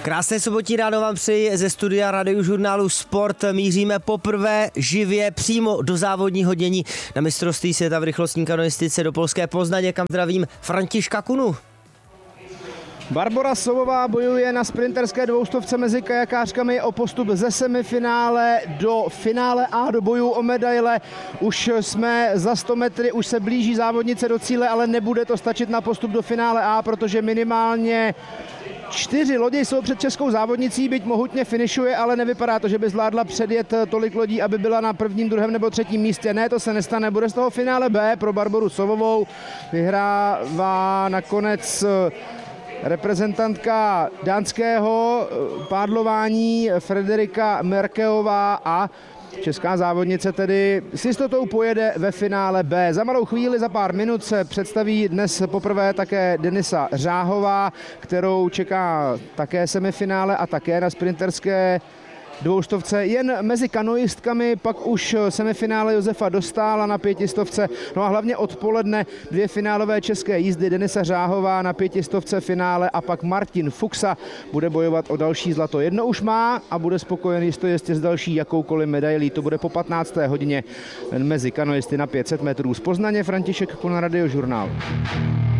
Krásné sobotní ráno vám přeji ze studia Radiožurnálu Sport. Míříme poprvé živě přímo do závodního dění na mistrovství světa v rychlostní kanoistice do polské Poznaně, kam zdravím Františka Kunu. Barbora Sovová bojuje na sprinterské dvoustovce mezi kajakářkami o postup ze semifinále do finále a do bojů o medaile. Už jsme za 100 metry, už se blíží závodnice do cíle, ale nebude to stačit na postup do finále A, protože minimálně 4 lodě jsou před českou závodnicí, byť mohutně finišuje, ale nevypadá to, že by zvládla předjet tolik lodí, aby byla na prvním, druhém nebo třetím místě. Ne, to se nestane, bude z toho finále B pro Barboru Sovovou. Vyhrává nakonec reprezentantka dánského pádlování Frederika Merkeová a česká závodnice tedy s jistotou pojede ve finále B. Za malou chvíli, za pár minut se představí dnes poprvé také Denisa Řáhová, kterou čeká také semifinále a také na sprinterské dvoustovce. Jen mezi kanoistkami pak už semifinále Josefa Dostála na 500, no a hlavně odpoledne 2 finálové české jízdy, Denisa Řáhová na 500 finále a pak Martin Fuchsa bude bojovat o další zlato. Jedno už má a bude spokojen jistě s další jakoukoliv medailí. To bude po 15. hodině mezi kanoisty na 500 metrů. Z Poznaně František Kuna, Radiožurnál.